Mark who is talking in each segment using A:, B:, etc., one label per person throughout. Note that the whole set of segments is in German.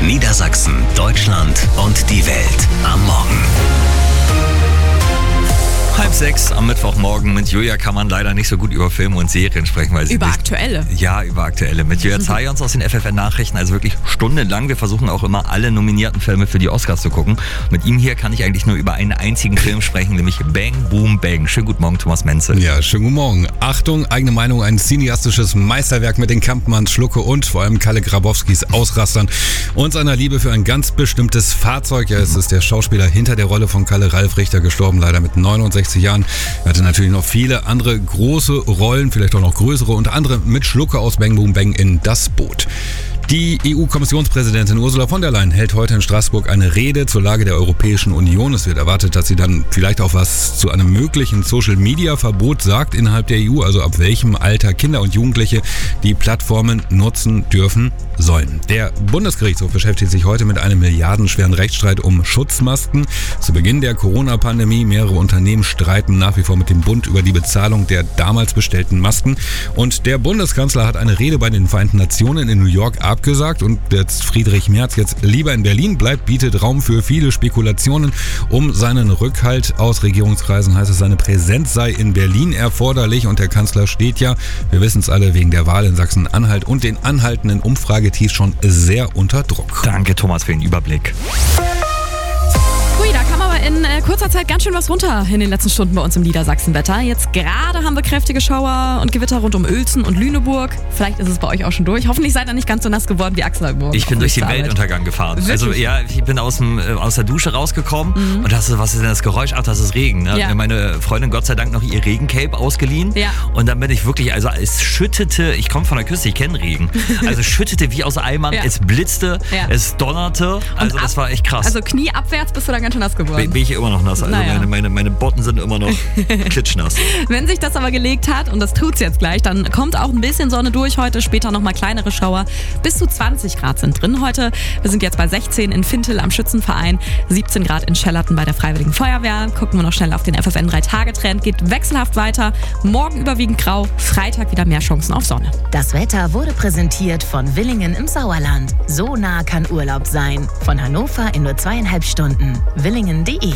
A: Niedersachsen, Deutschland und die Welt am Morgen. 5:30 am Mittwochmorgen. Mit Julia kann man leider nicht so gut über Filme und Serien sprechen. Weil
B: über aktuelle?
A: Ja, über aktuelle. Mit Julia Zajons aus den FFN-Nachrichten, also wirklich stundenlang. Wir versuchen auch immer alle nominierten Filme für die Oscars zu gucken. Mit ihm hier kann ich eigentlich nur über einen einzigen Film sprechen, nämlich Bang Boom Bang. Schönen guten Morgen, Thomas Menzel.
C: Ja, schönen guten Morgen. Achtung, eigene Meinung, ein cineastisches Meisterwerk mit den Kampmanns, Schlucke und vor allem Kalle Grabowskis Ausrastern und seiner Liebe für ein ganz bestimmtes Fahrzeug. Ja, es ist der Schauspieler hinter der Rolle von Kalle, Ralf Richter, gestorben, leider mit 69 Jahren. Er hatte natürlich noch viele andere große Rollen, vielleicht auch noch größere, unter anderem mit Schlucke aus Bang Boom Bang in Das Boot. Die EU-Kommissionspräsidentin Ursula von der Leyen hält heute in Straßburg eine Rede zur Lage der Europäischen Union. Es wird erwartet, dass sie dann vielleicht auch was zu einem möglichen Social-Media-Verbot sagt innerhalb der EU, also ab welchem Alter Kinder und Jugendliche die Plattformen nutzen dürfen sollen. Der Bundesgerichtshof beschäftigt sich heute mit einem milliardenschweren Rechtsstreit um Schutzmasken. Zu Beginn der Corona-Pandemie mehrere Unternehmen streiten nach wie vor mit dem Bund über die Bezahlung der damals bestellten Masken. Und der Bundeskanzler hat eine Rede bei den Vereinten Nationen in New York abgesagt und jetzt Friedrich Merz jetzt lieber in Berlin bleibt, bietet Raum für viele Spekulationen um seinen Rückhalt. Aus Regierungskreisen heißt es, seine Präsenz sei in Berlin erforderlich und der Kanzler steht ja, wir wissen es alle, wegen der Wahl in Sachsen-Anhalt und den anhaltenden Umfragetiefs schon sehr unter Druck.
A: Danke, Thomas, für den Überblick.
B: Hui, da kam aber in kurzer Zeit ganz schön was runter in den letzten Stunden bei uns im Niedersachsenwetter. Jetzt gerade haben wir kräftige Schauer und Gewitter rund um Uelzen und Lüneburg. Vielleicht ist es bei euch auch schon durch. Hoffentlich seid ihr nicht ganz so nass geworden wie Axel heute Morgen.
A: Ich bin durch den Weltuntergang gefahren.
B: Wirklich?
A: Also ja, ich bin aus der Dusche rausgekommen und was ist denn das Geräusch? Ach, das ist Regen. Ne?
B: Ja.
A: Hat mir meine Freundin Gott sei Dank noch ihr Regencape ausgeliehen.
B: Ja.
A: Und dann bin ich wirklich, also es schüttete, ich komme von der Küste, ich kenne Regen. Also es schüttete wie aus Eimern,
B: Ja.
A: Es blitzte,
B: Ja.
A: es donnerte. Also das war echt krass.
B: Also knieabwärts bist du dann ganz schön nass geworden.
A: Bin ich immer noch nass. Also
B: Naja.
A: meine Botten sind immer noch klitschnass.
B: Wenn sich das aber gelegt hat, und das tut's jetzt gleich, dann kommt auch ein bisschen Sonne durch heute, später nochmal kleinere Schauer. Bis zu 20 Grad sind drin heute. Wir sind jetzt bei 16 in Fintel am Schützenverein, 17 Grad in Schellerten bei der Freiwilligen Feuerwehr. Gucken wir noch schnell auf den FFN 3-Tage-Trend, geht wechselhaft weiter. Morgen überwiegend grau, Freitag wieder mehr Chancen auf Sonne.
D: Das Wetter wurde präsentiert von Willingen im Sauerland. So nah kann Urlaub sein. Von Hannover in nur 2,5 Stunden. Willingen.de.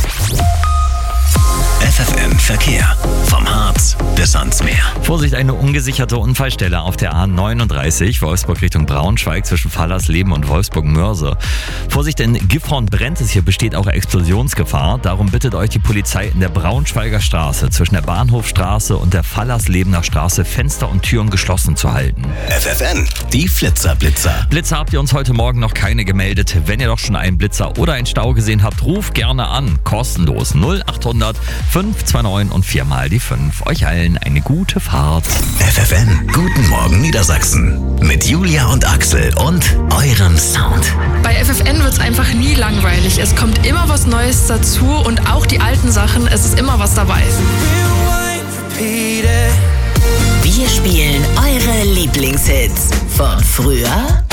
A: FFN Verkehr. Vom Harz bis ans Meer. Vorsicht, eine ungesicherte Unfallstelle auf der A39, Wolfsburg Richtung Braunschweig zwischen Fallersleben und Wolfsburg-Mörse. Vorsicht, in Gifhorn brennt es, hier besteht auch Explosionsgefahr. Darum bittet euch die Polizei in der Braunschweiger Straße zwischen der Bahnhofstraße und der Fallerslebener Straße Fenster und Türen geschlossen zu halten.
E: FFN, die Flitzer-Blitzer.
A: Blitzer habt ihr uns heute Morgen noch keine gemeldet. Wenn ihr doch schon einen Blitzer oder einen Stau gesehen habt, ruft gerne an. Kostenlos 0800 529 und 4 mal die 5. Euch allen eine gute Fahrt.
E: FFN, guten Morgen Niedersachsen. Mit Julia und Axel und eurem Sound.
F: Bei FFN wird's einfach nie langweilig. Es kommt immer was Neues dazu und auch die alten Sachen, es ist immer was dabei.
D: Wir spielen eure Lieblingshits von früher